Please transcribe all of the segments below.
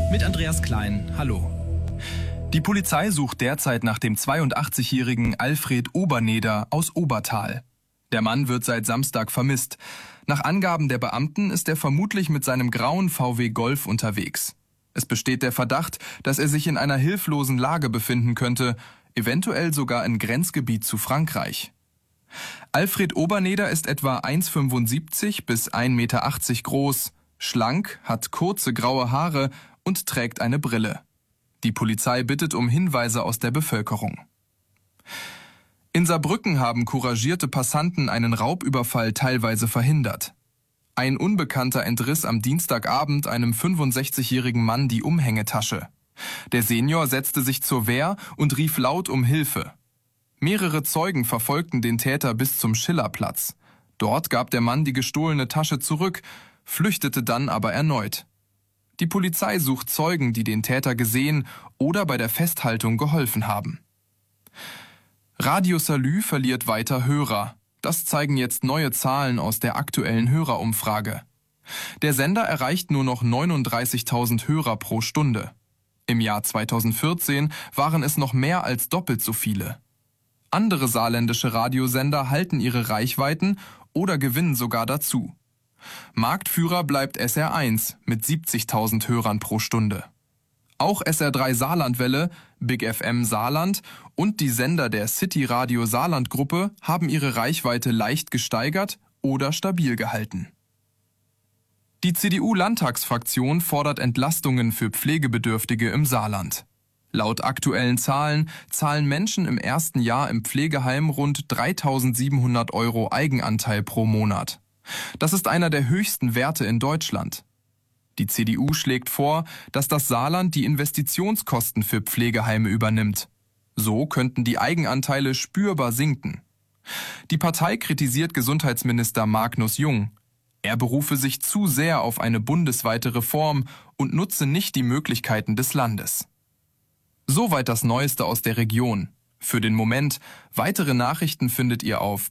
Mit Andreas Klein, hallo. Die Polizei sucht derzeit nach dem 82-jährigen Alfred Oberneder aus Obertal. Der Mann wird seit Samstag vermisst. Nach Angaben der Beamten ist er vermutlich mit seinem grauen VW Golf unterwegs. Es besteht der Verdacht, dass er sich in einer hilflosen Lage befinden könnte, eventuell sogar im Grenzgebiet zu Frankreich. Alfred Oberneder ist etwa 1,75 bis 1,80 Meter groß, schlank, hat kurze graue Haare und trägt eine Brille. Die Polizei bittet um Hinweise aus der Bevölkerung. In Saarbrücken haben couragierte Passanten einen Raubüberfall teilweise verhindert. Ein Unbekannter entriss am Dienstagabend einem 65-jährigen Mann die Umhängetasche. Der Senior setzte sich zur Wehr und rief laut um Hilfe. Mehrere Zeugen verfolgten den Täter bis zum Schillerplatz. Dort gab der Mann die gestohlene Tasche zurück, flüchtete dann aber erneut. Die Polizei sucht Zeugen, die den Täter gesehen oder bei der Festhaltung geholfen haben. Radio Salü verliert weiter Hörer. Das zeigen jetzt neue Zahlen aus der aktuellen Hörerumfrage. Der Sender erreicht nur noch 39.000 Hörer pro Stunde. Im Jahr 2014 waren es noch mehr als doppelt so viele. Andere saarländische Radiosender halten ihre Reichweiten oder gewinnen sogar dazu. Marktführer bleibt SR1 mit 70.000 Hörern pro Stunde. Auch SR3 Saarlandwelle, Big FM Saarland und die Sender der City Radio Saarland Gruppe haben ihre Reichweite leicht gesteigert oder stabil gehalten. Die CDU-Landtagsfraktion fordert Entlastungen für Pflegebedürftige im Saarland. Laut aktuellen Zahlen zahlen Menschen im ersten Jahr im Pflegeheim rund 3.700 € Eigenanteil pro Monat. Das ist einer der höchsten Werte in Deutschland. Die CDU schlägt vor, dass das Saarland die Investitionskosten für Pflegeheime übernimmt. So könnten die Eigenanteile spürbar sinken. Die Partei kritisiert Gesundheitsminister Magnus Jung. Er berufe sich zu sehr auf eine bundesweite Reform und nutze nicht die Möglichkeiten des Landes. Soweit das Neueste aus der Region. Für den Moment, weitere Nachrichten findet ihr auf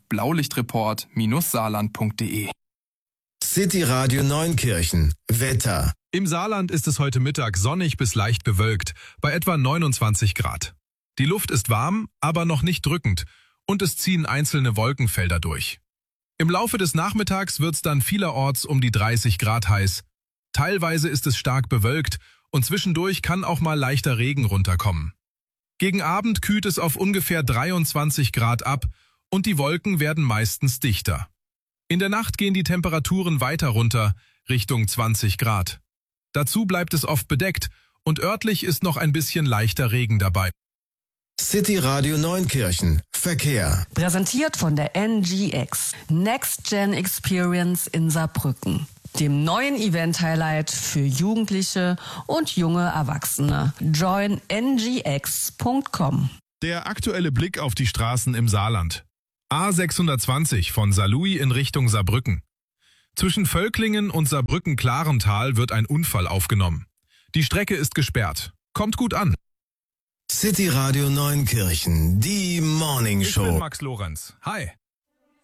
blaulichtreport-saarland.de. City Radio Neunkirchen. Wetter. Im Saarland ist es heute Mittag sonnig bis leicht bewölkt, bei etwa 29 Grad. Die Luft ist warm, aber noch nicht drückend und es ziehen einzelne Wolkenfelder durch. Im Laufe des Nachmittags wird es dann vielerorts um die 30 Grad heiß. Teilweise ist es stark bewölkt und zwischendurch kann auch mal leichter Regen runterkommen. Gegen Abend kühlt es auf ungefähr 23 Grad ab und die Wolken werden meistens dichter. In der Nacht gehen die Temperaturen weiter runter, Richtung 20 Grad. Dazu bleibt es oft bedeckt und örtlich ist noch ein bisschen leichter Regen dabei. City Radio Neunkirchen. Verkehr. Präsentiert von der NGX. Next Gen Experience in Saarbrücken. Dem neuen Event-Highlight für Jugendliche und junge Erwachsene. Join ngx.com. Der aktuelle Blick auf die Straßen im Saarland. A620 von Saarlouis in Richtung Saarbrücken. Zwischen Völklingen und Saarbrücken-Klarental wird ein Unfall aufgenommen. Die Strecke ist gesperrt. Kommt gut an. City Radio Neunkirchen, die Morning Show. Ich bin Max Lorenz. Hi.